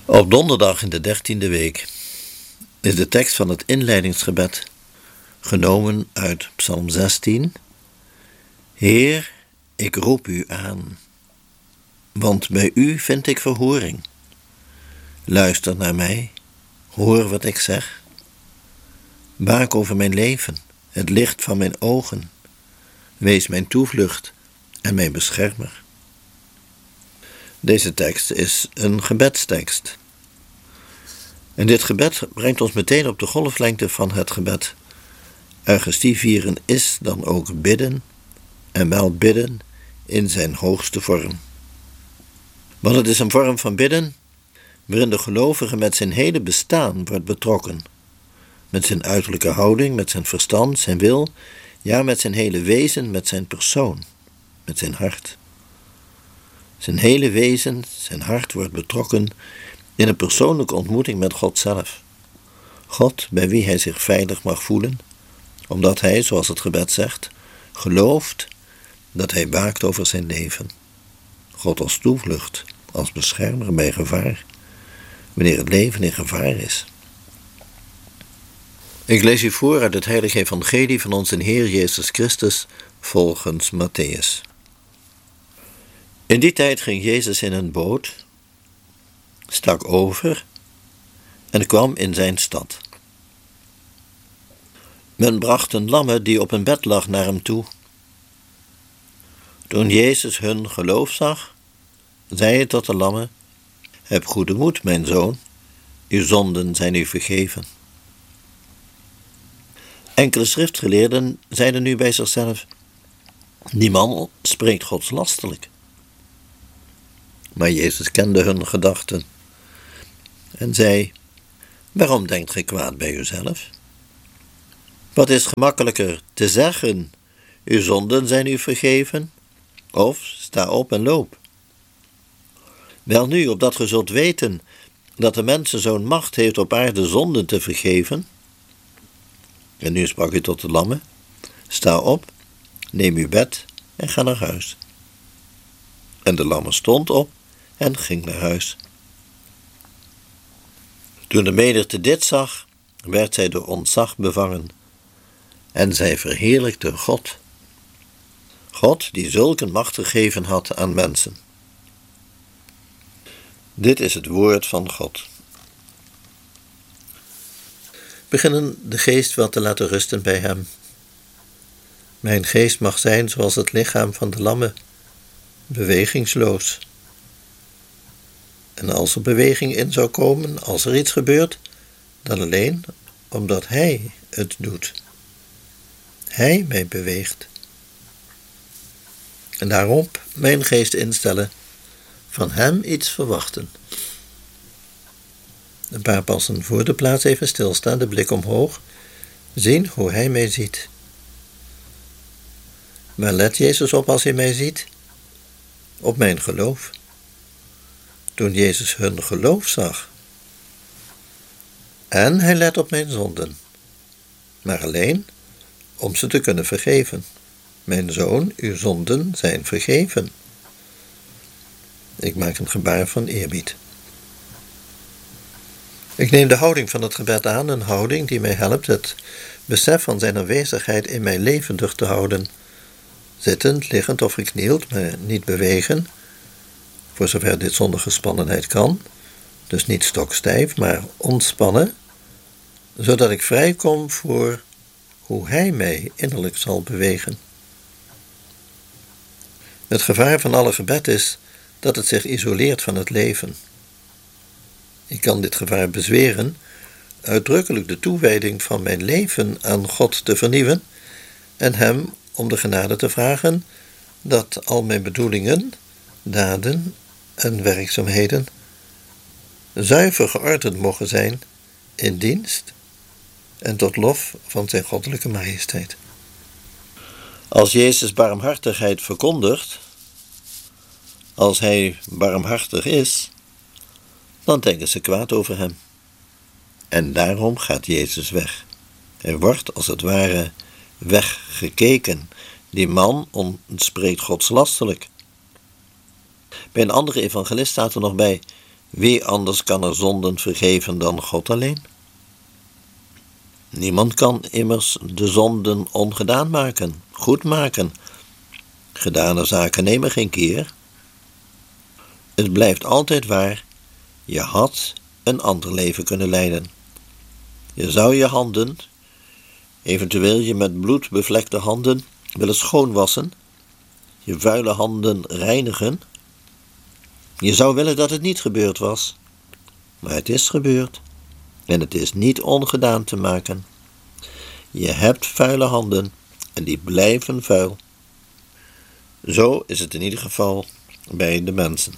Op donderdag in de 13e week is de tekst van het inleidingsgebed genomen uit Psalm 16. Heer, ik roep u aan, want bij u vind ik verhoring. Luister naar mij, hoor wat ik zeg. Waak over mijn leven, het licht van mijn ogen. Wees mijn toevlucht en mijn beschermer. Deze tekst is een gebedstekst. En dit gebed brengt ons meteen op de golflengte van het gebed. Eucharistie vieren is dan ook bidden, en wel bidden in zijn hoogste vorm. Want het is een vorm van bidden waarin de gelovige met zijn hele bestaan wordt betrokken. Met zijn uiterlijke houding, met zijn verstand, zijn wil, ja, met zijn hele wezen, met zijn persoon, met zijn hart. Zijn hele wezen, zijn hart wordt betrokken in een persoonlijke ontmoeting met God zelf. God bij wie hij zich veilig mag voelen, omdat hij, zoals het gebed zegt, gelooft dat hij waakt over zijn leven. God als toevlucht, als beschermer bij gevaar, wanneer het leven in gevaar is. Ik lees u voor uit het heilige evangelie van onze Heer Jezus Christus volgens Matthäus. In die tijd ging Jezus in een boot, stak over en kwam in zijn stad. Men bracht een lamme die op een bed lag naar hem toe. Toen Jezus hun geloof zag, zei hij tot de lamme: heb goede moed, mijn zoon, uw zonden zijn u vergeven. Enkele schriftgeleerden zeiden nu bij zichzelf: die man spreekt godslastelijk. Maar Jezus kende hun gedachten en zei: waarom denkt gij kwaad bij uzelf? Wat is gemakkelijker te zeggen: uw zonden zijn u vergeven, of sta op en loop? Welnu, opdat ge zult weten dat de mensenzoon macht heeft op aarde zonden te vergeven. En nu sprak hij tot de lamme: sta op, neem uw bed en ga naar huis. En de lamme stond op en ging naar huis. Toen de menigte dit zag, werd zij door ontzag bevangen en zij verheerlijkte God. God die zulke macht gegeven had aan mensen. Dit is het woord van God. Beginnen de geest wel te laten rusten bij hem. Mijn geest mag zijn zoals het lichaam van de lamme, bewegingsloos. En als er beweging in zou komen, als er iets gebeurt, dan alleen omdat hij het doet. Hij mij beweegt. En daarop mijn geest instellen, van hem iets verwachten. Een paar passen voor de plaats even stilstaan, de blik omhoog, zien hoe hij mij ziet. Waar let Jezus op als hij mij ziet? Op mijn geloof. Toen Jezus hun geloof zag. En hij let op mijn zonden, maar alleen om ze te kunnen vergeven. Mijn zoon, uw zonden zijn vergeven. Ik maak een gebaar van eerbied. Ik neem de houding van het gebed aan, een houding die mij helpt het besef van zijn aanwezigheid in mij levendig te houden. Zittend, liggend of geknield, maar niet bewegen, voor zover dit zonder gespannenheid kan, dus niet stokstijf, maar ontspannen, zodat ik vrijkom voor hoe hij mij innerlijk zal bewegen. Het gevaar van alle gebed is dat het zich isoleert van het leven. Ik kan dit gevaar bezweren, uitdrukkelijk de toewijding van mijn leven aan God te vernieuwen en hem om de genade te vragen dat al mijn bedoelingen, daden en werkzaamheden zuiver geordend mogen zijn in dienst en tot lof van zijn goddelijke majesteit. Als Jezus barmhartigheid verkondigt, als hij barmhartig is, dan denken ze kwaad over hem. En daarom gaat Jezus weg. Hij wordt als het ware weggekeken. Die man spreekt godslastelijk. Bij een andere evangelist staat er nog bij: Wie anders kan er zonden vergeven dan God alleen? Niemand kan immers de zonden ongedaan maken, goed maken. Gedane zaken nemen geen keer. Het blijft altijd waar, je had een ander leven kunnen leiden. Je zou je handen, eventueel je met bloed bevlekte handen, willen schoonwassen, je vuile handen reinigen. Je zou willen dat het niet gebeurd was, maar het is gebeurd en het is niet ongedaan te maken. Je hebt vuile handen en die blijven vuil. Zo is het in ieder geval bij de mensen.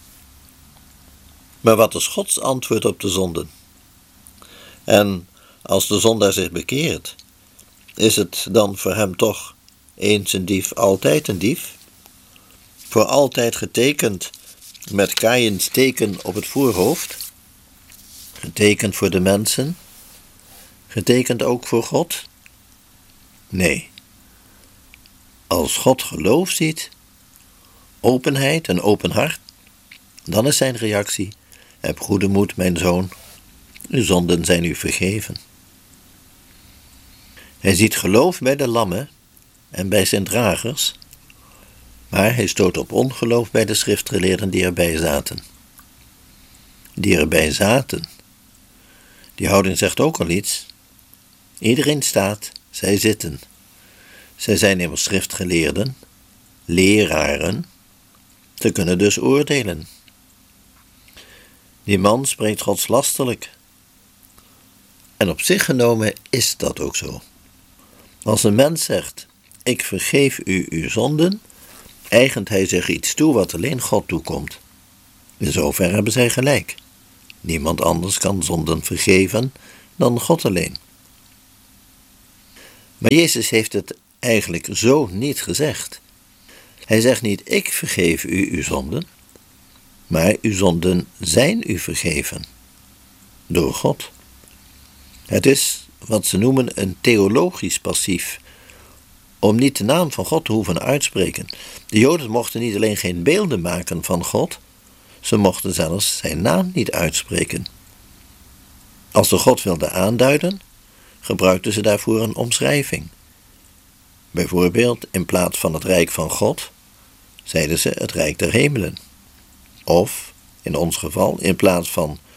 Maar wat is Gods antwoord op de zonden? En als de zondaar zich bekeert, is het dan voor hem toch eens een dief, altijd een dief? Voor altijd getekend met Kaïns teken op het voorhoofd? Getekend voor de mensen? Getekend ook voor God? Nee. Als God geloof ziet, openheid en open hart, dan is zijn reactie: heb goede moed, mijn zoon, uw zonden zijn u vergeven. Hij ziet geloof bij de lammen en bij zijn dragers, maar hij stoot op ongeloof bij de schriftgeleerden die erbij zaten. Die erbij zaten. Die houding zegt ook al iets. Iedereen staat, zij zitten. Zij zijn immers schriftgeleerden, leraren. Ze kunnen dus oordelen. Die man spreekt godslasterlijk. En op zich genomen is dat ook zo. Als een mens zegt, ik vergeef u uw zonden, eigent hij zich iets toe wat alleen God toekomt. In zover hebben zij gelijk. Niemand anders kan zonden vergeven dan God alleen. Maar Jezus heeft het eigenlijk zo niet gezegd. Hij zegt niet, ik vergeef u uw zonden, maar uw zonden zijn u vergeven. Door God. Het is wat ze noemen een theologisch passief, om niet de naam van God te hoeven uitspreken. De Joden mochten niet alleen geen beelden maken van God, ze mochten zelfs zijn naam niet uitspreken. Als ze God wilden aanduiden, gebruikten ze daarvoor een omschrijving. Bijvoorbeeld, in plaats van het rijk van God, zeiden ze het rijk der hemelen. Of, in ons geval, in plaats van